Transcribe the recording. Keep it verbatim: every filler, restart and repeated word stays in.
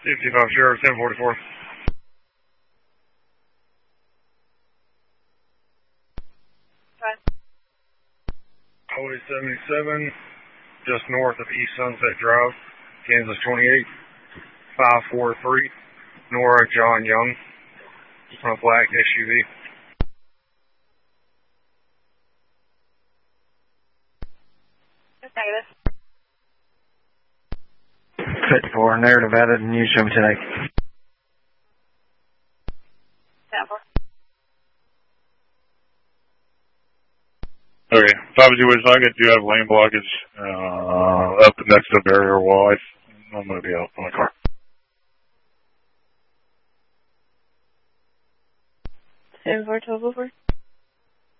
fifty-five Sheriff, ten forty-four. Highway seventy-seven, just north of East Sunset Drive, Kansas twenty-eight, five four three, Nora John Young, on a black S U V. Negative. fifty-four, narrative added, and you show me today. ten four. Okay, five zero eight Socket, do you have lane blockage uh, up next to barrier wall? I'm going to be out on my car. ten four, twelve over.